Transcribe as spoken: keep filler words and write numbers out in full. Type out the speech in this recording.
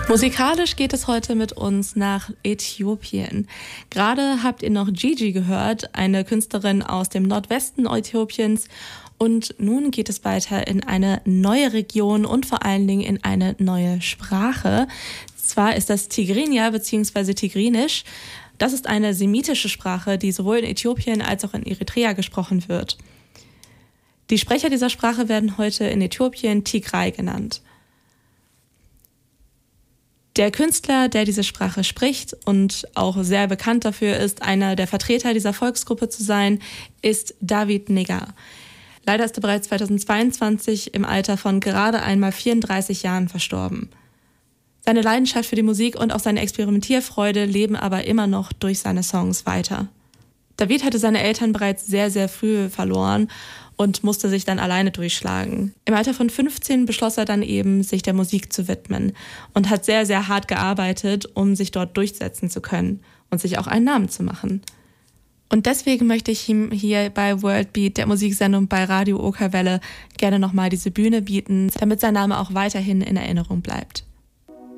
Musikalisch geht es heute mit uns nach Äthiopien. Gerade habt ihr noch Gigi gehört, eine Künstlerin aus dem Nordwesten Äthiopiens. Und nun geht es weiter in eine neue Region und vor allen Dingen in eine neue Sprache. Zwar ist das Tigrinya bzw. Tigrinisch. Das ist eine semitische Sprache, die sowohl in Äthiopien als auch in Eritrea gesprochen wird. Die Sprecher dieser Sprache werden heute in Äthiopien Tigray genannt. Der Künstler, der diese Sprache spricht und auch sehr bekannt dafür ist, einer der Vertreter dieser Volksgruppe zu sein, ist David Nega. Leider ist er bereits zweitausendzweiundzwanzig im Alter von gerade einmal vierunddreißig Jahren verstorben. Seine Leidenschaft für die Musik und auch seine Experimentierfreude leben aber immer noch durch seine Songs weiter. David hatte seine Eltern bereits sehr, sehr früh verloren und musste sich dann alleine durchschlagen. Im Alter von fünfzehn beschloss er dann eben, sich der Musik zu widmen und hat sehr, sehr hart gearbeitet, um sich dort durchsetzen zu können und sich auch einen Namen zu machen. Und deswegen möchte ich ihm hier bei Worldbeat, der Musiksendung bei Radio Okerwelle, gerne nochmal diese Bühne bieten, damit sein Name auch weiterhin in Erinnerung bleibt.